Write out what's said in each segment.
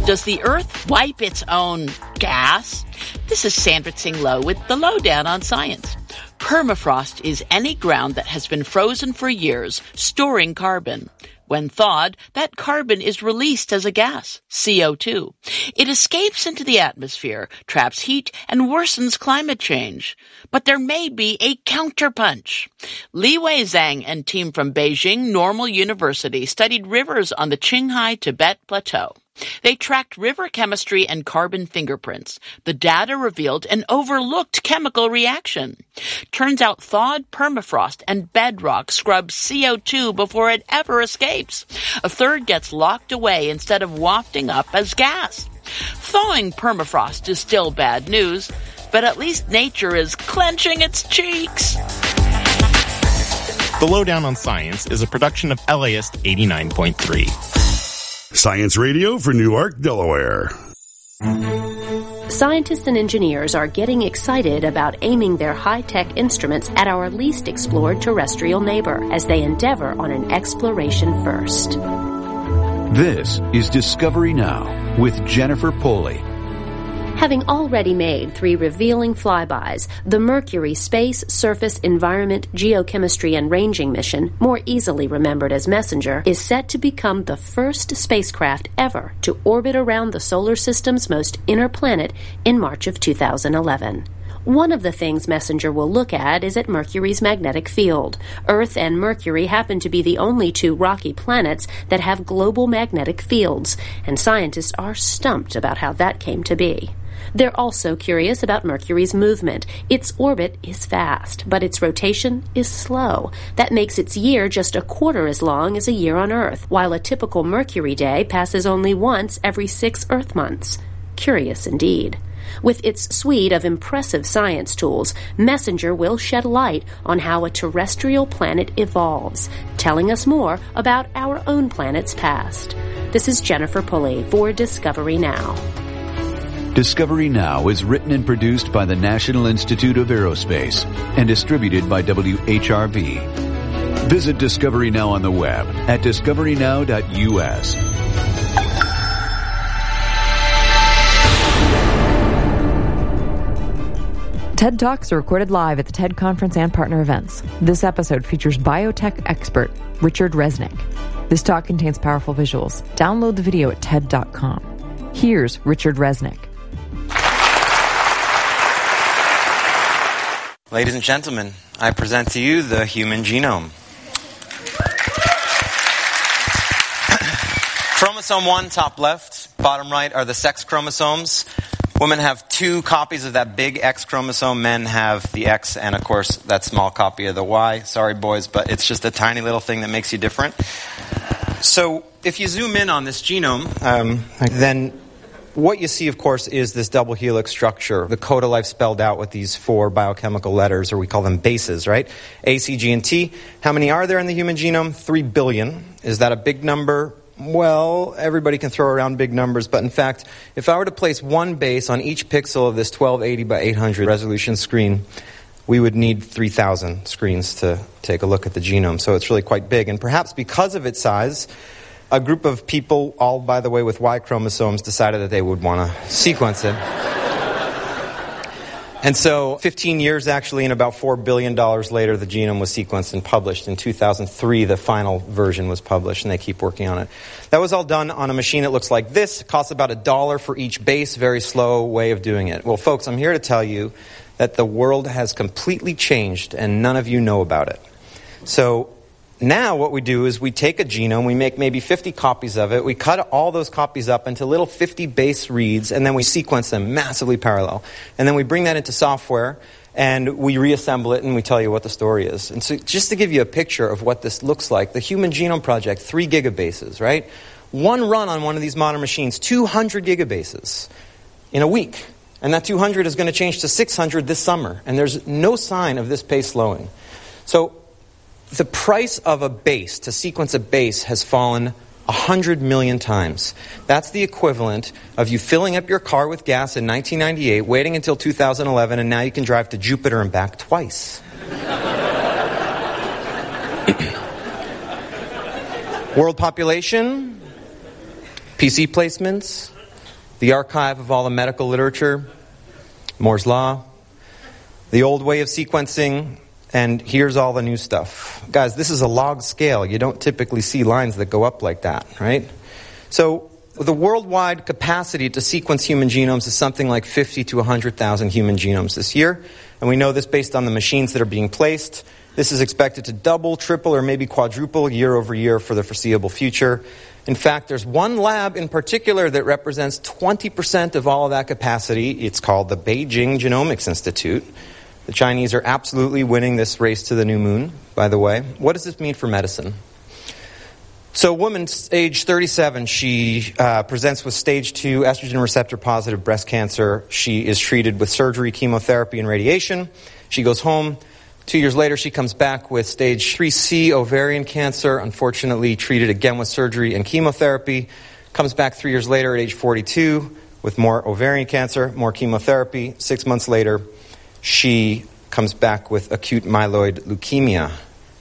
Does the Earth wipe its own gas? This is Sandra Tsing Loh with the Lowdown on Science. Permafrost is any ground that has been frozen for years, storing carbon. When thawed, that carbon is released as a gas, CO2. It escapes into the atmosphere, traps heat, and worsens climate change. But there may be a counterpunch. Li Wei Zhang and team from Beijing Normal University studied rivers on the Qinghai-Tibet Plateau. They tracked river chemistry and carbon fingerprints. The data revealed an overlooked chemical reaction. Turns out thawed permafrost and bedrock scrub CO2 before it ever escapes. A third gets locked away instead of wafting up as gas. Thawing permafrost is still bad news, but at least nature is clenching its cheeks. The Lowdown on Science is a production of LAist 89.3. Science Radio for Newark, Delaware. Scientists and engineers are getting excited about aiming their high-tech instruments at our least explored terrestrial neighbor as they endeavor on an exploration first. This is Discovery Now with Jennifer Poley. Having already made 3 revealing flybys, the Mercury Space, Surface, Environment, Geochemistry, and Ranging mission, more easily remembered as MESSENGER, is set to become the first spacecraft ever to orbit around the solar system's most inner planet in March of 2011. One of the things MESSENGER will look at is at Mercury's magnetic field. Earth and Mercury happen to be the only 2 rocky planets that have global magnetic fields, and scientists are stumped about how that came to be. They're also curious about Mercury's movement. Its orbit is fast, but its rotation is slow. That makes its year just a quarter as long as a year on Earth, while a typical Mercury day passes only once every 6 Earth months. Curious indeed. With its suite of impressive science tools, MESSENGER will shed light on how a terrestrial planet evolves, telling us more about our own planet's past. This is Jennifer Poley for Discovery Now. Discovery Now is written and produced by the National Institute of Aerospace and distributed by WHRV. Visit Discovery Now on the web at discoverynow.us. TED Talks are recorded live at the TED Conference and partner events. This episode features biotech expert Richard Resnick. This talk contains powerful visuals. Download the video at TED.com. Here's Richard Resnick. Ladies and gentlemen, I present to you the human genome. Chromosome 1, top left. Bottom right are the sex chromosomes. Women have 2 copies of that big X chromosome. Men have the X and, of course, that small copy of the Y. Sorry, boys, but it's just a tiny little thing that makes you different. So if you zoom in on this genome, then what you see, of course, is this double helix structure. The code of life spelled out with these 4 biochemical letters, or we call them bases, right? A, C, G, and T. How many are there in the human genome? 3 billion. Is that a big number? Well, everybody can throw around big numbers, but in fact, if I were to place 1 base on each pixel of this 1280 by 800 resolution screen, we would need 3,000 screens to take a look at the genome. So it's really quite big. And perhaps because of its size, a group of people, all, by the way, with Y chromosomes, decided that they would want to sequence it. And so 15 years, actually, and about $4 billion later, the genome was sequenced and published. In 2003, the final version was published, and they keep working on it. That was all done on a machine that looks like this. It costs about $1 for each base. Very slow way of doing it. Well, folks, I'm here to tell you that the world has completely changed, and none of you know about it. So now what we do is we take a genome, we make maybe 50 copies of it, we cut all those copies up into little 50 base reads, and then we sequence them massively parallel. And then we bring that into software, and we reassemble it, and we tell you what the story is. And so just to give you a picture of what this looks like, the Human Genome Project, 3 gigabases, right? One run on one of these modern machines, 200 gigabases in a week. And that 200 is going to change to 600 this summer. And there's no sign of this pace slowing. So the price of a base, to sequence a base, has fallen 100 million times. That's the equivalent of you filling up your car with gas in 1998, waiting until 2011, and now you can drive to Jupiter and back twice. World population, PC placements, the archive of all the medical literature, Moore's Law, the old way of sequencing, and here's all the new stuff. Guys, this is a log scale. You don't typically see lines that go up like that, right? So the worldwide capacity to sequence human genomes is something like 50 to 100,000 human genomes this year. And we know this based on the machines that are being placed. This is expected to double, triple, or maybe quadruple year over year for the foreseeable future. In fact, there's one lab in particular that represents 20% of all of that capacity. It's called the Beijing Genomics Institute. The Chinese are absolutely winning this race to the new moon, by the way. What does this mean for medicine? So a woman, age 37, she presents with stage 2 estrogen receptor positive breast cancer. She is treated with surgery, chemotherapy, and radiation. She goes home. 2 years later, she comes back with stage 3C ovarian cancer, unfortunately treated again with surgery and chemotherapy. Comes back 3 years later at age 42 with more ovarian cancer, more chemotherapy. 6 months later, she comes back with acute myeloid leukemia.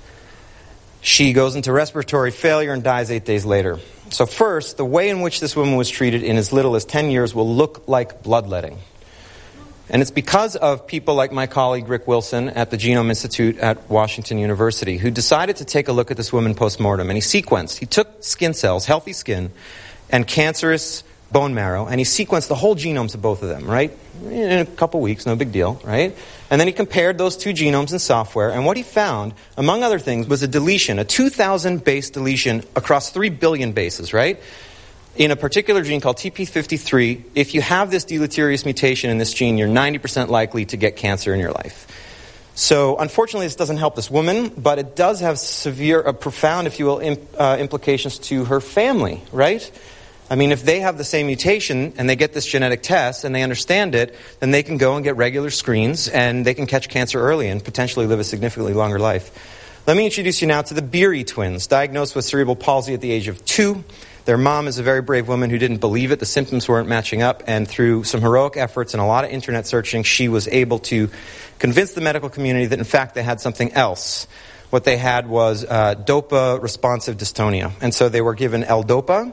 She goes into respiratory failure and dies 8 days later. So first, the way in which this woman was treated in as little as 10 years will look like bloodletting. And it's because of people like my colleague Rick Wilson at the Genome Institute at Washington University who decided to take a look at this woman post-mortem. And he took skin cells, healthy skin, and cancerous bone marrow, and he sequenced the whole genomes of both of them, right? In a couple weeks, no big deal, right? And then he compared those two genomes in software, and what he found, among other things, was a deletion, a 2,000 base deletion across 3 billion bases, right? In a particular gene called TP53, if you have this deleterious mutation in this gene, you're 90% likely to get cancer in your life. So, unfortunately, this doesn't help this woman, but it does have profound, if you will, implications to her family, right? I mean, if they have the same mutation and they get this genetic test and they understand it, then they can go and get regular screens and they can catch cancer early and potentially live a significantly longer life. Let me introduce you now to the Beery twins, diagnosed with cerebral palsy at the age of 2. Their mom is a very brave woman who didn't believe it. The symptoms weren't matching up, and through some heroic efforts and a lot of internet searching, she was able to convince the medical community that, in fact, they had something else. What they had was DOPA-responsive dystonia, and so they were given L-DOPA,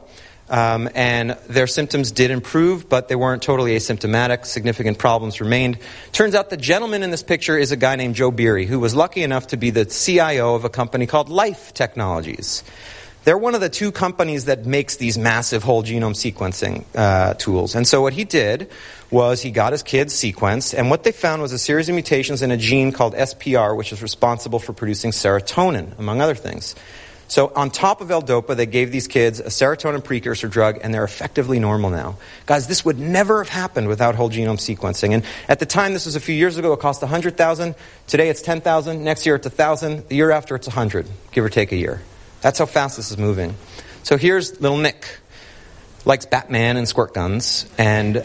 and their symptoms did improve, but they weren't totally asymptomatic. Significant problems remained. Turns out the gentleman in this picture is a guy named Joe Beery, who was lucky enough to be the CIO of a company called Life Technologies. They're one of the 2 companies that makes these massive whole genome sequencing tools. And so what he did was he got his kids sequenced, and what they found was a series of mutations in a gene called SPR, which is responsible for producing serotonin, among other things. So on top of L-DOPA, they gave these kids a serotonin precursor drug, and they're effectively normal now. Guys, this would never have happened without whole genome sequencing. And at the time, this was a few years ago, it cost $100,000. Today it's $10,000. Next year it's $1,000. The year after it's $100, give or take a year. That's how fast this is moving. So here's little Nick. Likes Batman and squirt guns. And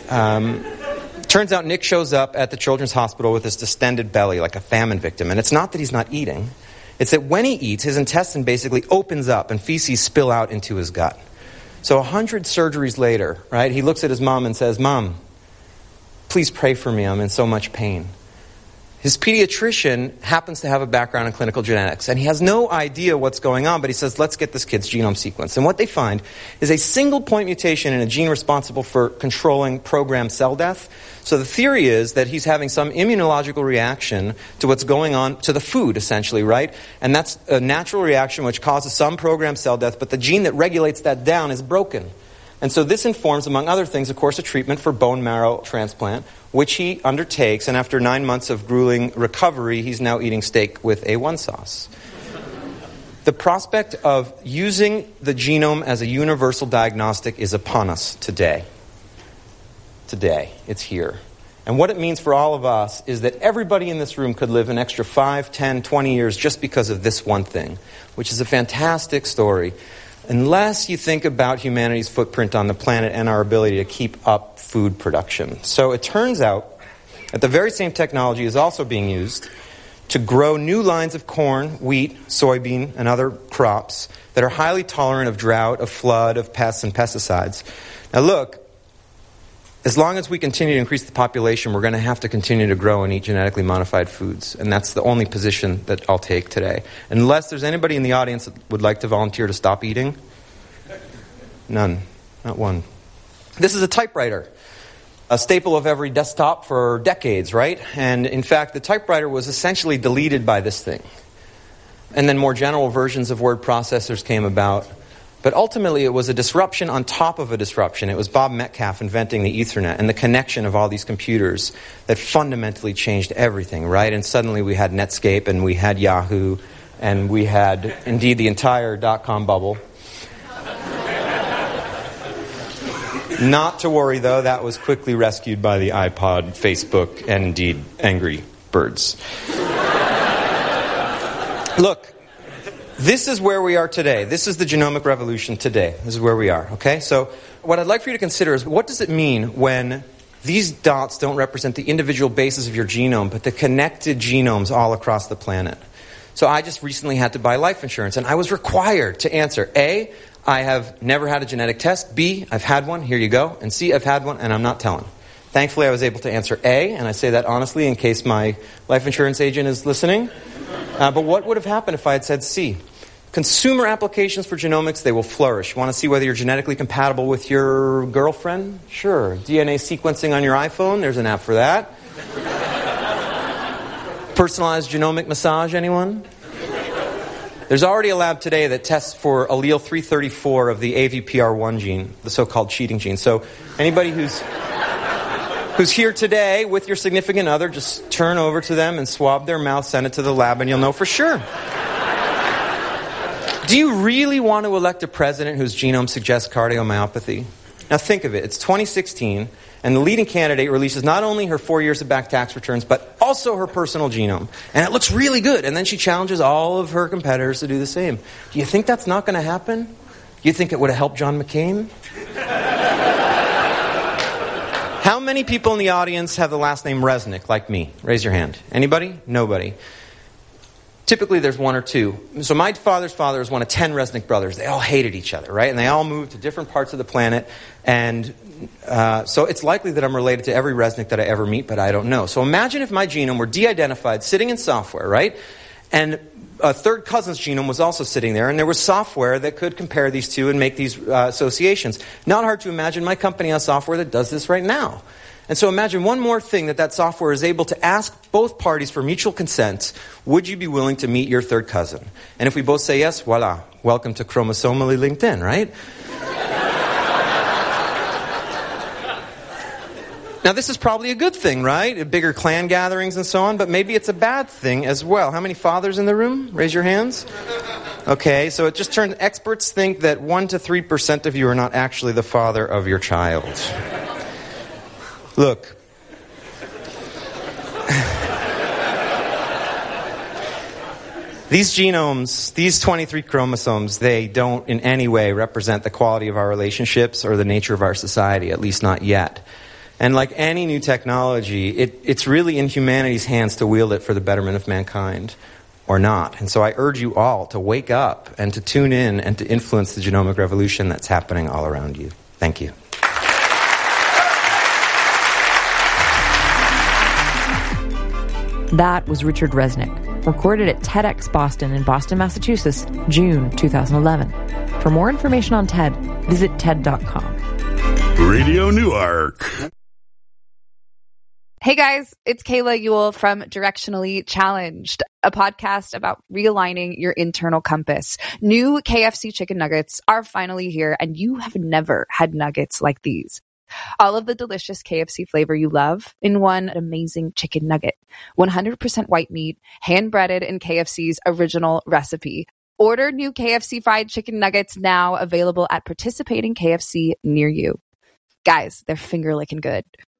turns out Nick shows up at the children's hospital with this distended belly, like a famine victim. And it's not that he's not eating. It's that when he eats, his intestine basically opens up and feces spill out into his gut. So 100 surgeries later, right, he looks at his mom and says, "Mom, please pray for me. I'm in so much pain." His pediatrician happens to have a background in clinical genetics, and he has no idea what's going on, but he says, let's get this kid's genome sequenced. And what they find is a single point mutation in a gene responsible for controlling programmed cell death. So the theory is that he's having some immunological reaction to what's going on to the food, essentially, right? And that's a natural reaction which causes some programmed cell death, but the gene that regulates that down is broken. And so this informs, among other things, of course, a treatment for bone marrow transplant, which he undertakes, and after 9 months of grueling recovery, he's now eating steak with A1 sauce. The prospect of using the genome as a universal diagnostic is upon us today. Today, it's here. And what it means for all of us is that everybody in this room could live an extra 5, 10, 20 years just because of this one thing, which is a fantastic story. Unless you think about humanity's footprint on the planet and our ability to keep up food production. So it turns out that the very same technology is also being used to grow new lines of corn, wheat, soybean, and other crops that are highly tolerant of drought, of flood, of pests and pesticides. Now look, as long as we continue to increase the population, we're going to have to continue to grow and eat genetically modified foods. And that's the only position that I'll take today. Unless there's anybody in the audience that would like to volunteer to stop eating. None. Not one. This is a typewriter, a staple of every desktop for decades, right? And in fact, the typewriter was essentially deleted by this thing. And then more general versions of word processors came about. But ultimately, it was a disruption on top of a disruption. It was Bob Metcalfe inventing the Ethernet and the connection of all these computers that fundamentally changed everything, right? And suddenly we had Netscape, and we had Yahoo, and we had, indeed, the entire dot-com bubble. Not to worry, though, that was quickly rescued by the iPod, Facebook, and indeed, Angry Birds. Look, this is where we are today. This is the genomic revolution today. This is where we are, okay? So what I'd like for you to consider is, what does it mean when these dots don't represent the individual bases of your genome, but the connected genomes all across the planet? So I just recently had to buy life insurance, and I was required to answer, A, I have never had a genetic test. B, I've had one. Here you go. And C, I've had one, and I'm not telling. Thankfully, I was able to answer A, and I say that honestly in case my life insurance agent is listening. But what would have happened if I had said C? Consumer applications for genomics, they will flourish. Want to see whether you're genetically compatible with your girlfriend? Sure. DNA sequencing on your iPhone? There's an app for that. Personalized genomic massage, anyone? There's already a lab today that tests for allele 334 of the AVPR1 gene, the so-called cheating gene. So anybody who's here today with your significant other, just turn over to them and swab their mouth, send it to the lab, and you'll know for sure. Do you really want to elect a president whose genome suggests cardiomyopathy? Now think of it. It's 2016, and the leading candidate releases not only her 4 years of back tax returns, but also her personal genome. And it looks really good. And then she challenges all of her competitors to do the same. Do you think that's not going to happen? Do you think it would have helped John McCain? How many people in the audience have the last name Resnick, like me? Raise your hand. Anybody? Nobody. Typically, there's one or two. So my father's father was one of 10 Resnick brothers. They all hated each other, right? And they all moved to different parts of the planet. And so it's likely that I'm related to every Resnick that I ever meet, but I don't know. So imagine if my genome were de-identified, sitting in software, right? And a third cousin's genome was also sitting there, and there was software that could compare these two and make these associations. Not hard to imagine. My company has software that does this right now. And so imagine one more thing that software is able to ask both parties for mutual consent. Would you be willing to meet your third cousin? And if we both say yes, voila, welcome to chromosomally LinkedIn, right? Now, this is probably a good thing, right? Bigger clan gatherings and so on, but maybe it's a bad thing as well. How many fathers in the room? Raise your hands. Okay, so it just turns, experts think that 1 to 3% of you are not actually the father of your child. Look. These genomes, these 23 chromosomes, they don't in any way represent the quality of our relationships or the nature of our society, at least not yet. And like any new technology, it's really in humanity's hands to wield it for the betterment of mankind or not. And so I urge you all to wake up and to tune in and to influence the genomic revolution that's happening all around you. Thank you. That was Richard Resnick, recorded at TEDx Boston in Boston, Massachusetts, June 2011. For more information on TED, visit TED.com. Radio Newark. Hey guys, it's Kayla Ewell from Directionally Challenged, a podcast about realigning your internal compass. New KFC chicken nuggets are finally here, and you have never had nuggets like these. All of the delicious KFC flavor you love in one amazing chicken nugget. 100% white meat, hand-breaded in KFC's original recipe. Order new KFC fried chicken nuggets now, available at participating KFC near you. Guys, they're finger-licking good.